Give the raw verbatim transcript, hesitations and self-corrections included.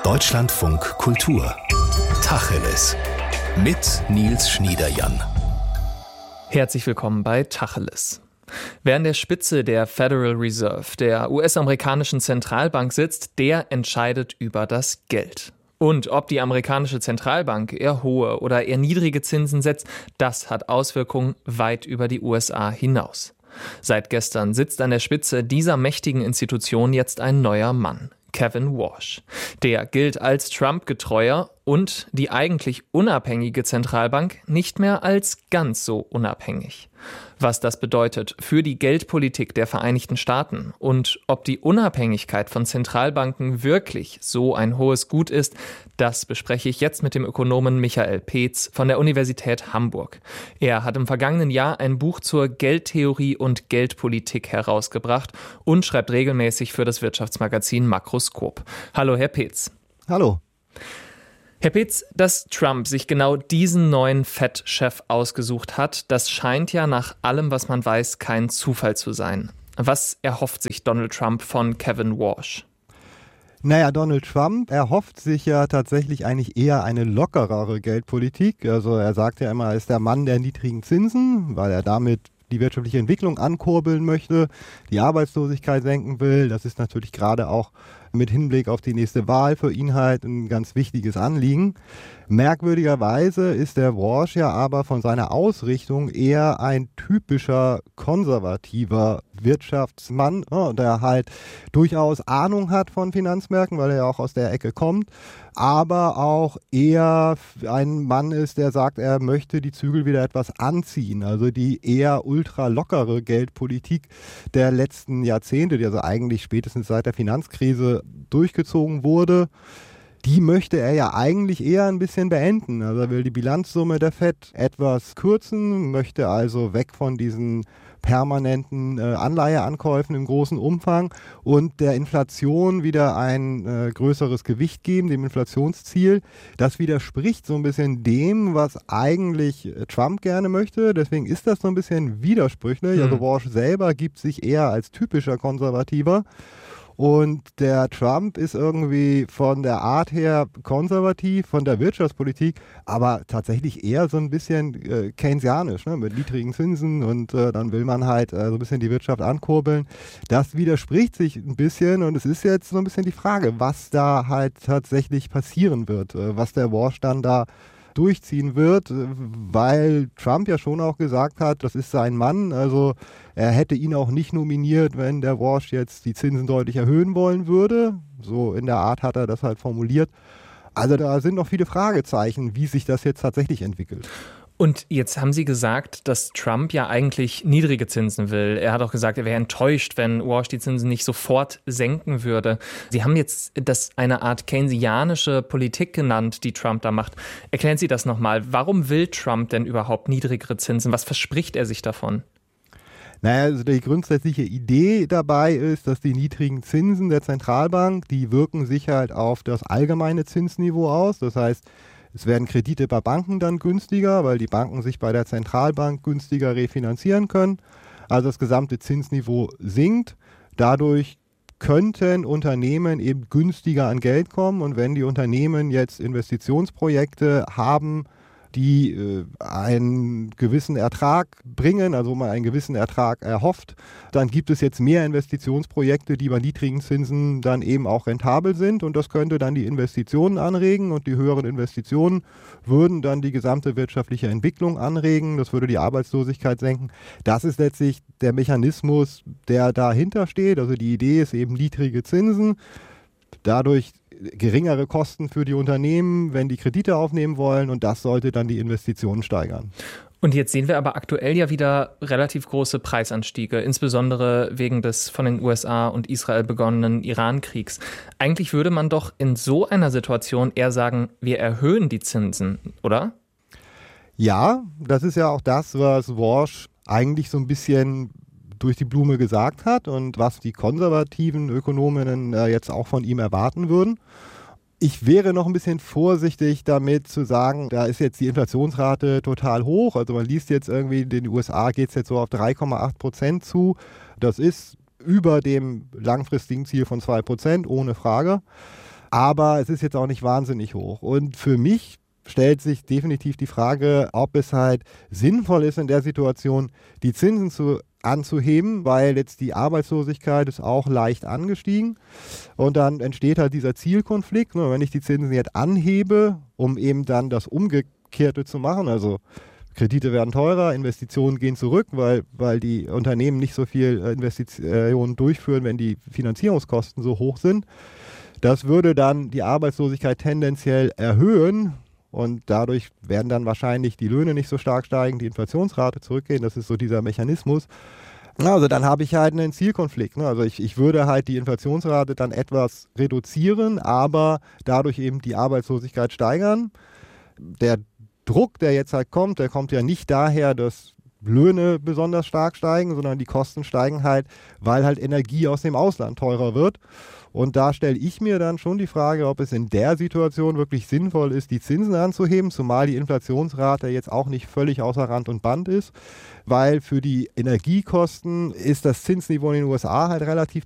Deutschlandfunk Kultur. Tacheles. Mit Nils Schniederjan. Herzlich willkommen bei Tacheles. Wer an der Spitze der Federal Reserve, der U S-amerikanischen Zentralbank sitzt, der entscheidet über das Geld. Und ob die amerikanische Zentralbank eher hohe oder eher niedrige Zinsen setzt, das hat Auswirkungen weit über die U S A hinaus. Seit gestern sitzt an der Spitze dieser mächtigen Institution jetzt ein neuer Mann, Kevin Warsh. Der gilt als Trump-Getreuer und die eigentlich unabhängige Zentralbank nicht mehr als ganz so unabhängig. Was das bedeutet für die Geldpolitik der Vereinigten Staaten und ob die Unabhängigkeit von Zentralbanken wirklich so ein hohes Gut ist, das bespreche ich jetzt mit dem Ökonomen Michael Peetz von der Universität Hamburg. Er hat im vergangenen Jahr ein Buch zur Geldtheorie und Geldpolitik herausgebracht und schreibt regelmäßig für das Wirtschaftsmagazin Makroskop. Hallo, Herr Peetz. Hallo. Herr Peetz, dass Trump sich genau diesen neuen Fed-Chef ausgesucht hat, das scheint ja nach allem, was man weiß, kein Zufall zu sein. Was erhofft sich Donald Trump von Kevin Warsh? Naja, Donald Trump erhofft sich ja tatsächlich eigentlich eher eine lockerere Geldpolitik. Also er sagt ja immer, er ist der Mann der niedrigen Zinsen, weil er damit die wirtschaftliche Entwicklung ankurbeln möchte, die Arbeitslosigkeit senken will. Das ist natürlich gerade auch mit Hinblick auf die nächste Wahl für ihn halt ein ganz wichtiges Anliegen. Merkwürdigerweise ist der Warsh ja aber von seiner Ausrichtung eher ein typischer konservativer Wirtschaftsmann, der halt durchaus Ahnung hat von Finanzmärkten, weil er ja auch aus der Ecke kommt, aber auch eher ein Mann ist, der sagt, er möchte die Zügel wieder etwas anziehen. Also die eher ultra lockere Geldpolitik der letzten Jahrzehnte, die also eigentlich spätestens seit der Finanzkrise durchgezogen wurde, die möchte er ja eigentlich eher ein bisschen beenden. Also er will die Bilanzsumme der Fed etwas kürzen, möchte also weg von diesen permanenten äh, Anleiheankäufen im großen Umfang und der Inflation wieder ein äh, größeres Gewicht geben, dem Inflationsziel. Das widerspricht so ein bisschen dem, was eigentlich Trump gerne möchte. Deswegen ist das so ein bisschen widersprüchlich. Hm. Also Warsh selber gibt sich eher als typischer Konservativer. Und der Trump ist irgendwie von der Art her konservativ, von der Wirtschaftspolitik, aber tatsächlich eher so ein bisschen äh, keynesianisch, ne, mit niedrigen Zinsen und äh, dann will man halt äh, so ein bisschen die Wirtschaft ankurbeln. Das widerspricht sich ein bisschen und es ist jetzt so ein bisschen die Frage, was da halt tatsächlich passieren wird, äh, was der Warsh dann da durchziehen wird, weil Trump ja schon auch gesagt hat, das ist sein Mann, also er hätte ihn auch nicht nominiert, wenn der Warsh jetzt die Zinsen deutlich erhöhen wollen würde. So in der Art hat er das halt formuliert. Also da sind noch viele Fragezeichen, wie sich das jetzt tatsächlich entwickelt. Und jetzt haben Sie gesagt, dass Trump ja eigentlich niedrige Zinsen will. Er hat auch gesagt, er wäre enttäuscht, wenn Warsh die Zinsen nicht sofort senken würde. Sie haben jetzt das eine Art keynesianische Politik genannt, die Trump da macht. Erklären Sie das nochmal. Warum will Trump denn überhaupt niedrigere Zinsen? Was verspricht er sich davon? Naja, also die grundsätzliche Idee dabei ist, dass die niedrigen Zinsen der Zentralbank, die wirken sich halt auf das allgemeine Zinsniveau aus. Das heißt, es werden Kredite bei Banken dann günstiger, weil die Banken sich bei der Zentralbank günstiger refinanzieren können. Also das gesamte Zinsniveau sinkt. Dadurch könnten Unternehmen eben günstiger an Geld kommen. Und wenn die Unternehmen jetzt Investitionsprojekte haben, die äh, einen gewissen Ertrag bringen, also wo man einen gewissen Ertrag erhofft, dann gibt es jetzt mehr Investitionsprojekte, die bei niedrigen Zinsen dann eben auch rentabel sind und das könnte dann die Investitionen anregen und die höheren Investitionen würden dann die gesamte wirtschaftliche Entwicklung anregen, das würde die Arbeitslosigkeit senken. Das ist letztlich der Mechanismus, der dahinter steht, also die Idee ist eben niedrige Zinsen, dadurch geringere Kosten für die Unternehmen, wenn die Kredite aufnehmen wollen und das sollte dann die Investitionen steigern. Und jetzt sehen wir aber aktuell ja wieder relativ große Preisanstiege, insbesondere wegen des von den U S A und Israel begonnenen Iran-Kriegs. Eigentlich würde man doch in so einer Situation eher sagen, wir erhöhen die Zinsen, oder? Ja, das ist ja auch das, was Warsh eigentlich so ein bisschen durch die Blume gesagt hat und was die konservativen Ökonominnen äh, jetzt auch von ihm erwarten würden. Ich wäre noch ein bisschen vorsichtig damit zu sagen, da ist jetzt die Inflationsrate total hoch. Also man liest jetzt irgendwie, in den U S A geht es jetzt so auf drei Komma acht Prozent zu. Das ist über dem langfristigen Ziel von zwei Prozent, ohne Frage. aber es ist jetzt auch nicht wahnsinnig hoch. Und für mich stellt sich definitiv die Frage, ob es halt sinnvoll ist, in der Situation die Zinsen zu, anzuheben, weil jetzt die Arbeitslosigkeit ist auch leicht angestiegen und dann entsteht halt dieser Zielkonflikt. Ne? Wenn ich die Zinsen jetzt anhebe, um eben dann das Umgekehrte zu machen, also Kredite werden teurer, Investitionen gehen zurück, weil, weil die Unternehmen nicht so viel Investitionen durchführen, wenn die Finanzierungskosten so hoch sind. Das würde dann die Arbeitslosigkeit tendenziell erhöhen und dadurch werden dann wahrscheinlich die Löhne nicht so stark steigen, die Inflationsrate zurückgehen. Das ist so dieser Mechanismus. Also dann habe ich halt einen Zielkonflikt. Ne? Also ich, ich würde halt die Inflationsrate dann etwas reduzieren, aber dadurch eben die Arbeitslosigkeit steigern. Der Druck, der jetzt halt kommt, der kommt ja nicht daher, dass Löhne besonders stark steigen, sondern die Kosten steigen halt, weil halt Energie aus dem Ausland teurer wird. Und da stelle ich mir dann schon die Frage, ob es in der Situation wirklich sinnvoll ist, die Zinsen anzuheben, zumal die Inflationsrate jetzt auch nicht völlig außer Rand und Band ist, weil für die Energiekosten ist das Zinsniveau in den U S A halt relativ